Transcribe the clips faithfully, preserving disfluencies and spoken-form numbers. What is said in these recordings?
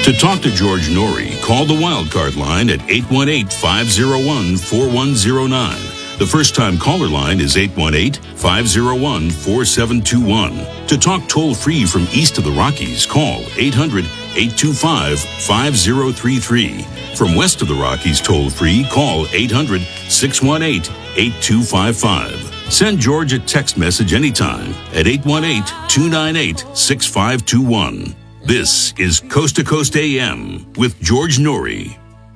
To talk to George Norrie, call the Wildcard line at eight one eight, five oh one, four one oh nine. The first-time caller line is eight one eight, five oh one, four seven two one. To talk toll-free from east of the Rockies, call eight hundred, eight two five, five oh three three. From west of the Rockies toll-free, call eight hundred, six one eight, eight two five five. Send George a text message anytime at eight one eight, two nine eight, six five two one. This is Coast to Coast A M with George Norrie.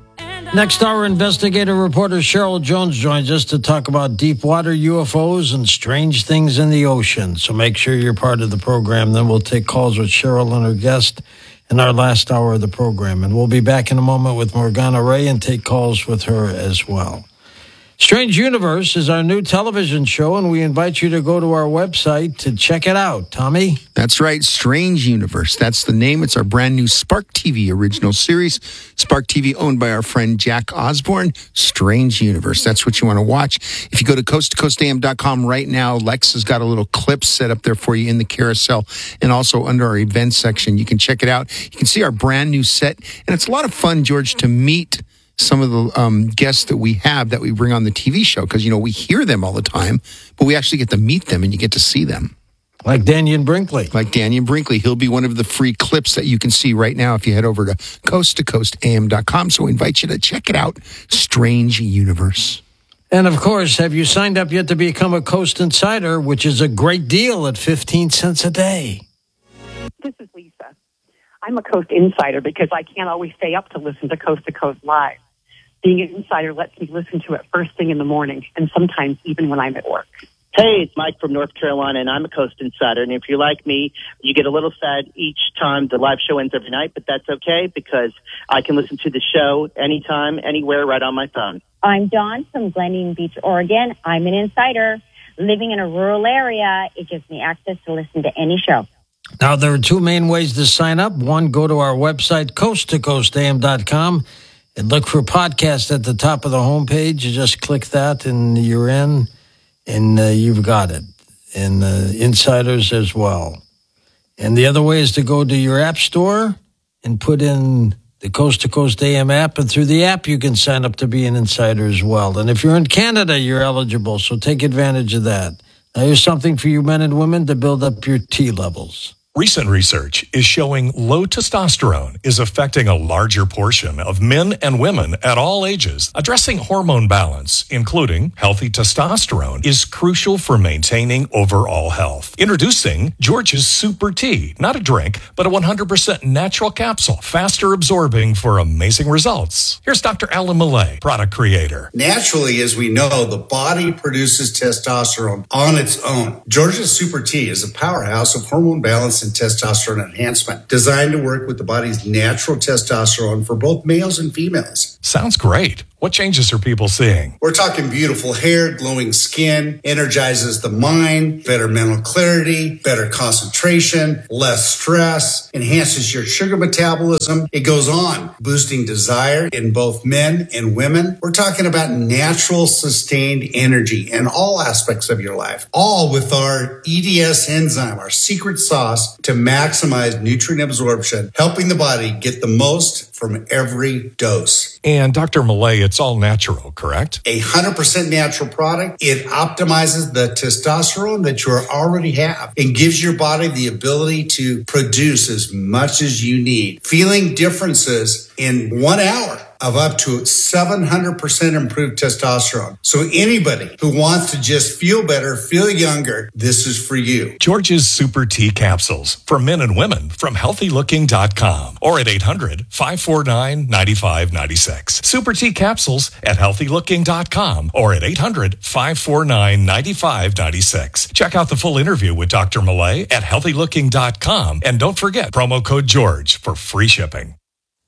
Next hour, investigative reporter Cheryl Jones joins us to talk about deep water U F Os and strange things in the ocean. So make sure you're part of the program. Then we'll take calls with Cheryl and her guest in our last hour of the program. And we'll be back in a moment with Morgana Ray and take calls with her as well. Strange Universe is our new television show, and we invite you to go to our website to check it out. Tommy? That's right, Strange Universe. That's the name. It's our brand new Spark T V original series. Spark T V owned by our friend Jack Osborne. Strange Universe. That's what you want to watch. If you go to coast to coast a m dot com right now, Lex has got a little clip set up there for you in the carousel and also under our events section. You can check it out. You can see our brand new set, and it's a lot of fun, George, to meet some of the um, guests that we have that we bring on the T V show, because, you know, we hear them all the time, but we actually get to meet them and you get to see them. Like Daniel Brinkley. Like Daniel Brinkley. He'll be one of the free clips that you can see right now if you head over to coast to coast a m dot com. So we invite you to check it out. Strange Universe. And, of course, have you signed up yet to become a Coast Insider, which is a great deal at fifteen cents a day? This is Lisa. I'm a Coast Insider because I can't always stay up to listen to Coast to Coast Live. Being an insider lets me listen to it first thing in the morning, and sometimes even when I'm at work. Hey, it's Mike from North Carolina, and I'm a Coast Insider. And if you're like me, you get a little sad each time the live show ends every night, but that's okay because I can listen to the show anytime, anywhere, right on my phone. I'm Dawn from Glendian Beach, Oregon. I'm an insider. Living in a rural area, it gives me access to listen to any show. Now, there are two main ways to sign up. One, go to our website, coast to coast a m dot com. And look for podcast at the top of the homepage. You just click that and you're in, and uh, you've got it. And uh, insiders as well. And the other way is to go to your app store and put in the Coast to Coast A M app. And through the app, you can sign up to be an insider as well. And if you're in Canada, you're eligible. So take advantage of that. Now, here's something for you men and women to build up your T levels. Recent research is showing low testosterone is affecting a larger portion of men and women at all ages. Addressing hormone balance, including healthy testosterone, is crucial for maintaining overall health. Introducing George's Super Tea, not a drink, but a one hundred percent natural capsule, faster absorbing for amazing results. Here's Doctor Alan Millay, product creator. Naturally, as we know, the body produces testosterone on its own. George's Super Tea is a powerhouse of hormone balance and testosterone enhancement, designed to work with the body's natural testosterone for both males and females. Sounds great. What changes are people seeing? We're talking beautiful hair, glowing skin, energizes the mind, better mental clarity, better concentration, less stress, enhances your sugar metabolism. It goes on, boosting desire in both men and women. We're talking about natural, sustained energy in all aspects of your life, all with our E D S enzyme, our secret sauce to maximize nutrient absorption, helping the body get the most from every dose. And Doctor Millay, it's all natural, correct? A one hundred percent natural product. It optimizes the testosterone that you already have and gives your body the ability to produce as much as you need. Feeling differences in one hour of up to seven hundred percent improved testosterone. So anybody who wants to just feel better, feel younger, this is for you. George's Super Tea Capsules for men and women from healthy looking dot com or at eight hundred, five four nine, nine five nine six. Super Tea Capsules at healthy looking dot com or at eight hundred, five four nine, nine five nine six. Check out the full interview with Doctor Millay at healthy looking dot com and don't forget promo code George for free shipping.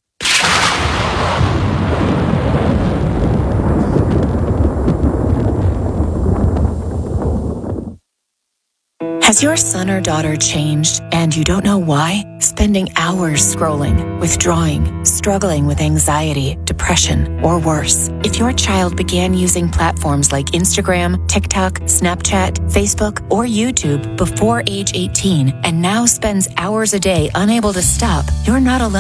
Has your son or daughter changed and you don't know why? Spending hours scrolling, withdrawing, struggling with anxiety, depression, or worse. If your child began using platforms like Instagram, TikTok, Snapchat, Facebook, or YouTube before age eighteen and now spends hours a day unable to stop, you're not alone.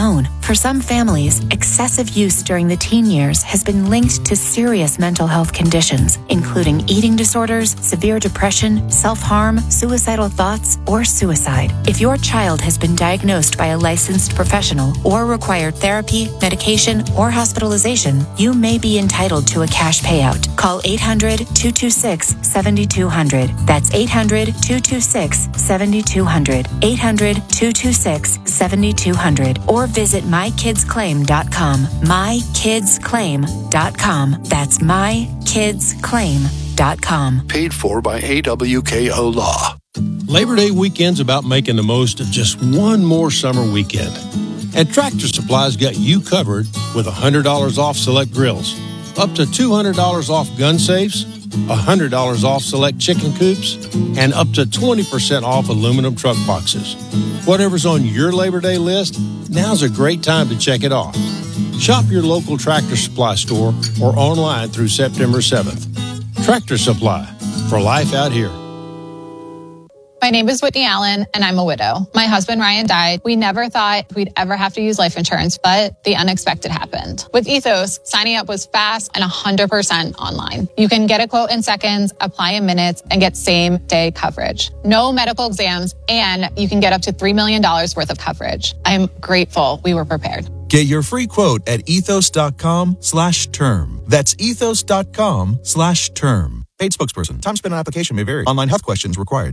For some families, excessive use during the teen years has been linked to serious mental health conditions, including eating disorders, severe depression, self-harm, suicidal thoughts, or suicide. If your child has been diagnosed by a licensed professional or required therapy, medication, or hospitalization, you may be entitled to a cash payout. Call eight hundred, two two six, seven two zero zero. That's eight hundred, two two six, seven two zero zero. eight hundred, two two six, seven two zero zero. Or visit my kids claim dot com. my kids claim dot com. That's my kids claim dot com. Paid for by A W K O Law. Labor Day weekend's about making the most of just one more summer weekend. And Tractor Supply's got you covered with one hundred dollars off select grills, up to two hundred dollars off gun safes, one hundred dollars off select chicken coops, and up to twenty percent off aluminum truck boxes. Whatever's on your Labor Day list, now's a great time to check it off. Shop your local Tractor Supply store or online through September seventh. Tractor Supply, for life out here. My name is Whitney Allen, and I'm a widow. My husband, Ryan, died. We never thought we'd ever have to use life insurance, but the unexpected happened. With Ethos, signing up was fast and one hundred percent online. You can get a quote in seconds, apply in minutes, and get same-day coverage. No medical exams, and you can get up to three million dollars worth of coverage. I'm grateful we were prepared. Get your free quote at ethos.com slash term. That's ethos.com slash term. Paid spokesperson. Time spent on application may vary. Online health questions required.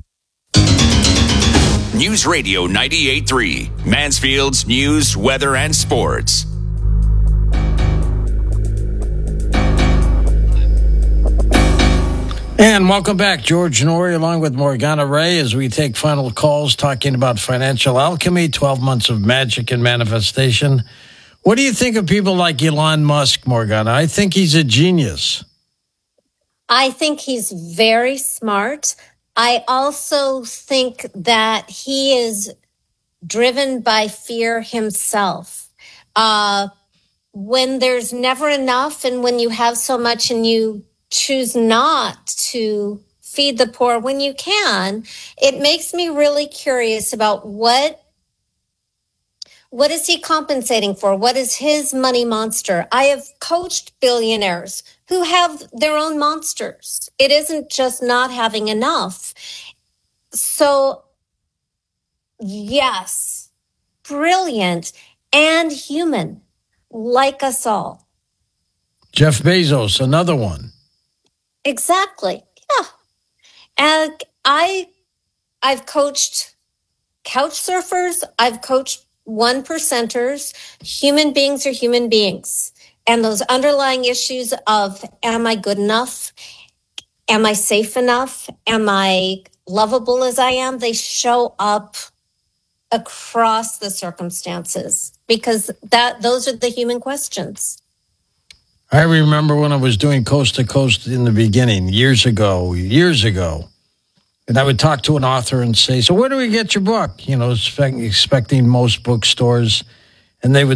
News Radio ninety-eight point three, Mansfield's news, weather, and sports. And welcome back, George Noory, along with Morgana Ray, as we take final calls talking about financial alchemy, twelve months of magic and manifestation. What do you think of people like Elon Musk, Morgana? I think he's a genius. I think he's very smart. I also think that he is driven by fear himself. Uh, when there's never enough and when you have so much and you choose not to feed the poor when you can, it makes me really curious about what what is he compensating for? What is his money monster? I have coached billionaires who have their own monsters. It isn't just not having enough. So, yes, brilliant and human, like us all. Jeff Bezos, another one. Exactly. Yeah. And I, I've coached couch surfers. I've coached one percenters. Human beings are human beings. And those underlying issues of, am I good enough? Am I safe enough? Am I lovable as I am? They show up across the circumstances because that those are the human questions. I remember when I was doing Coast to Coast in the beginning, years ago, years ago. And I would talk to an author and say, so where do we get your book? You know, expect, expecting most bookstores. And they would